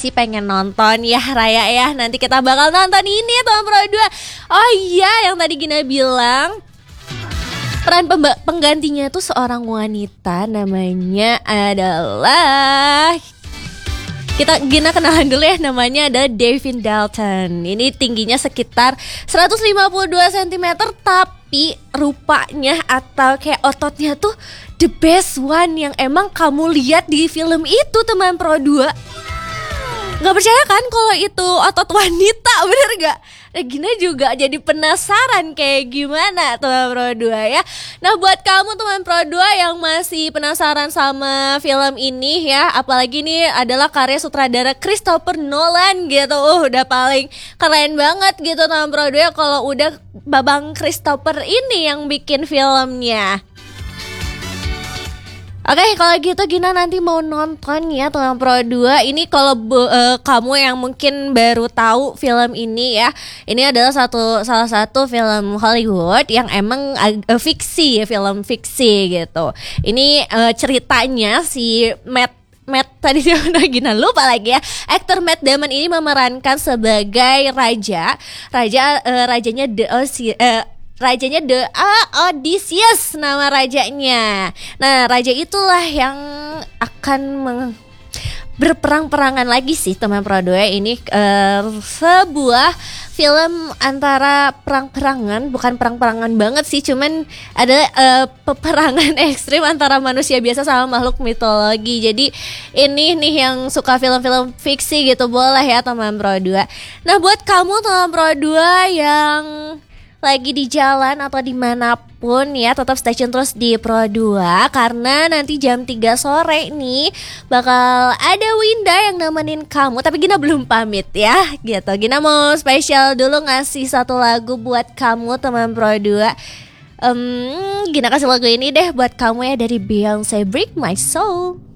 pasti pengen nonton ya Raya ya. Nanti kita bakal nonton ini Teman Pro 2. Oh iya, yang tadi Gina bilang peran penggantinya tuh seorang wanita, namanya adalah, Gina kenalan dulu ya, namanya ada Devin Dalton. Ini tingginya sekitar 152 cm, tapi rupanya atau kayak ototnya tuh the best one yang emang kamu lihat di film itu Teman Pro 2. Gak percaya kan kalau itu otot wanita, bener gak? Nah, Gina juga jadi penasaran kayak gimana Teman Pro 2 ya. Nah buat kamu Teman Pro 2 yang masih penasaran sama film ini ya, apalagi ini adalah karya sutradara Christopher Nolan gitu. Udah paling keren banget gitu Teman Pro 2 kalau udah Babang Christopher ini yang bikin filmnya. Oke, kalau gitu Gina nanti mau nonton ya Teman Pro 2. Ini kalau kamu yang mungkin baru tahu film ini ya, ini adalah salah satu film Hollywood yang emang fiksi, film fiksi gitu. Ini ceritanya si Matt tadi udah Gina lupa lagi ya. Aktor Matt Damon ini memerankan sebagai rajanya Odysseus nama rajanya. Nah, raja itulah yang akan berperang-perangan lagi sih Teman Pro 2. Ini sebuah film antara perang-perangan, bukan perang-perangan banget sih, cuman ada peperangan ekstrim antara manusia biasa sama makhluk mitologi. Jadi ini nih yang suka film-film fiksi gitu, boleh ya Teman Pro 2. Nah buat kamu Teman Pro 2 yang lagi di jalan atau dimanapun ya, tetap stay tune terus di Pro 2, karena nanti jam 3 sore nih bakal ada Winda yang nemenin kamu. Tapi Gina belum pamit ya gitu. Gina mau spesial dulu ngasih satu lagu buat kamu Teman Pro 2. Gina kasih lagu ini deh buat kamu ya, dari Beyonce, Break My Soul.